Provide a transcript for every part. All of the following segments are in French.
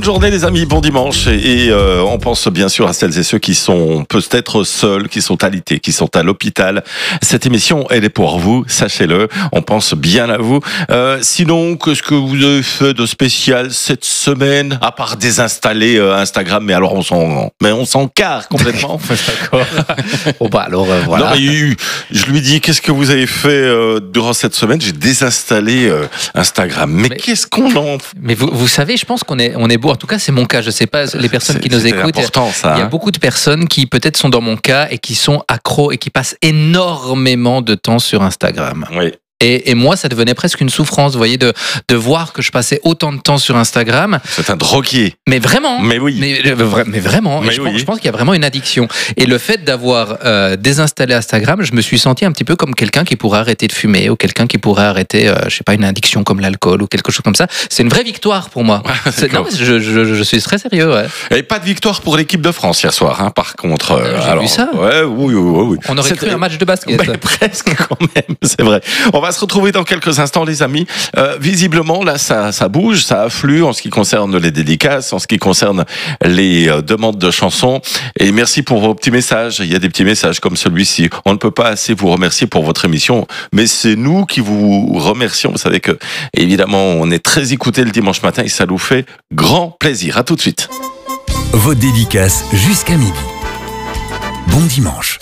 Bonne journée les amis, bon dimanche et on pense bien sûr à celles et ceux qui sont peut-être seuls, qui sont alités, qui sont à l'hôpital. Cette émission, elle est pour vous, sachez-le, on pense bien à vous. Sinon, qu'est-ce que vous avez fait de spécial cette semaine, à part désinstaller Instagram, mais alors on s'en carre complètement. D'accord. Bon bah alors voilà. Non, mais je lui dis, qu'est-ce que vous avez fait durant cette semaine? J'ai désinstallé Instagram. Mais qu'est-ce qu'on en... Mais vous savez, je pense qu'on est beau. En tout cas, c'est mon cas. Je sais pas les personnes qui nous écoutent. Important, ça, il y a beaucoup de personnes qui peut-être sont dans mon cas et qui sont accros et qui passent énormément de temps sur Instagram. Oui. Et moi, ça devenait presque une souffrance, vous voyez, de voir que je passais autant de temps sur Instagram. C'est un drogué. Mais vraiment. Mais oui. Mais vraiment. Mais je pense qu'il y a vraiment une addiction. Et le fait d'avoir désinstallé Instagram, je me suis senti un petit peu comme quelqu'un qui pourrait arrêter de fumer ou quelqu'un qui pourrait arrêter, je sais pas, une addiction comme l'alcool ou quelque chose comme ça. C'est une vraie victoire pour moi. Non, je suis très sérieux. Ouais. Et pas de victoire pour l'équipe de France hier soir, hein, par contre. J'ai vu ça. Ouais, oui. On aurait cru un match de basket. Presque quand même, c'est vrai. On va se retrouver dans quelques instants, les amis. Visiblement, là, ça bouge, ça afflue en ce qui concerne les dédicaces, en ce qui concerne les demandes de chansons. Et merci pour vos petits messages. Il y a des petits messages comme celui-ci. On ne peut pas assez vous remercier pour votre émission, mais c'est nous qui vous remercions. Vous savez que, évidemment, on est très écoutés le dimanche matin et ça nous fait grand plaisir. À tout de suite. Vos dédicaces jusqu'à midi. Bon dimanche.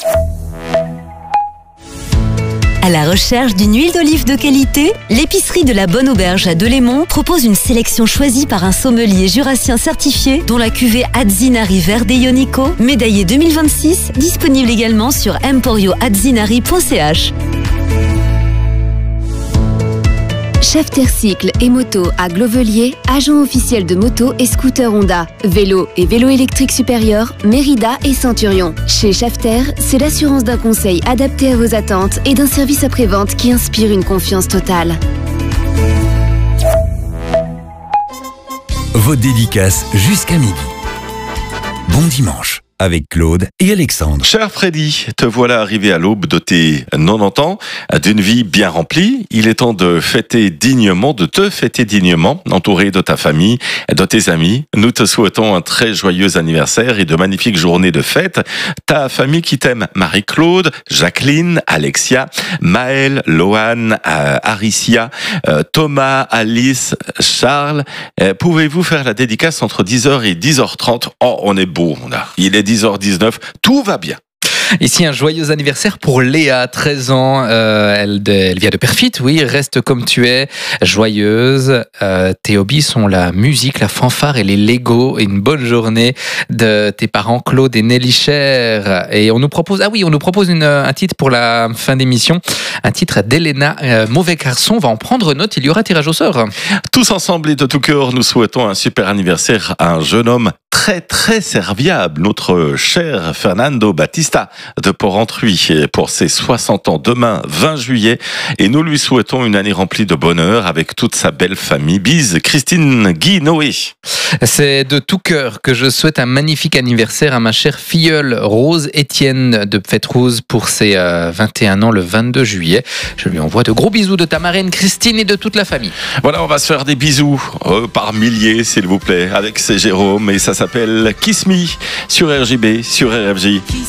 À la recherche d'une huile d'olive de qualité, l'épicerie de la Bonne Auberge à Delémont propose une sélection choisie par un sommelier jurassien certifié dont la cuvée Azzinari Verde Ionico, médaillée 2026, disponible également sur emporioazzinari.ch. Schefter Cycle et Moto à Glovelier, agent officiel de moto et scooter Honda, vélo et vélo électrique supérieur, Mérida et Centurion. Chez Schefter, c'est l'assurance d'un conseil adapté à vos attentes et d'un service après-vente qui inspire une confiance totale. Vos dédicaces jusqu'à midi. Bon dimanche avec Claude et Alexandre. Cher Freddy, te voilà arrivé à l'aube de tes 90 ans, d'une vie bien remplie. Il est temps de te fêter dignement, entouré de ta famille, de tes amis. Nous te souhaitons un très joyeux anniversaire et de magnifiques journées de fête. Ta famille qui t'aime, Marie-Claude, Jacqueline, Alexia, Maëlle, Loane, Aricia, Thomas, Alice, Charles. Pouvez-vous faire la dédicace entre 10h et 10h30? Oh, on est beau, il est 10h19, tout va bien. Ici, un joyeux anniversaire pour Léa, 13 ans. Elle vient de Perfit, oui, reste comme tu es, joyeuse. Tes hobbies sont la musique, la fanfare et les Legos. Une bonne journée de tes parents Claude et Nelly Cher. Et on nous propose, un titre pour la fin d'émission, un titre d'Elena, Mauvais garçon. On va en prendre note, il y aura tirage au sort. Tous ensemble et de tout cœur, nous souhaitons un super anniversaire à un jeune homme très très serviable, notre cher Fernando Batista de Porrentruy pour ses 60 ans demain 20 juillet et nous lui souhaitons une année remplie de bonheur avec toute sa belle famille. Bise, Christine, Guy, Noé. C'est de tout cœur que je souhaite un magnifique anniversaire à ma chère filleule Rose Étienne de Fête-Rose pour ses 21 ans le 22 juillet. Je lui envoie de gros bisous de ta marraine Christine et de toute la famille. Voilà, on va se faire des bisous par milliers s'il vous plaît avec c'est Jérôme et ça s'appelle Kiss Me sur RJB, sur RFJ.